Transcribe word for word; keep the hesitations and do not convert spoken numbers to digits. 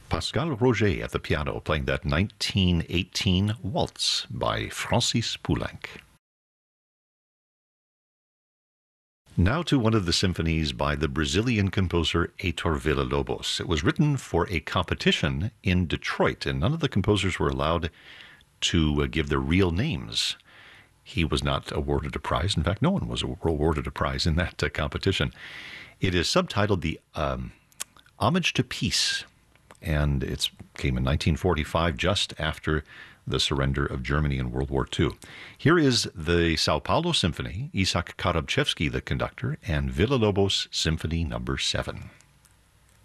Pascal Roger at the piano playing that nineteen eighteen waltz by Francis Poulenc. Now to one of the symphonies by the Brazilian composer Heitor Villa-Lobos. It was written for a competition in Detroit, and none of the composers were allowed to uh, give their real names. He was not awarded a prize. In fact, no one was awarded a prize in that uh, competition. It is subtitled the um, Homage to Peace, and it came in nineteen forty-five, just after the surrender of Germany in World War Two. Here is the Sao Paulo Symphony, Isaac Karabchevsky the conductor, and Villa-Lobos Symphony number seven.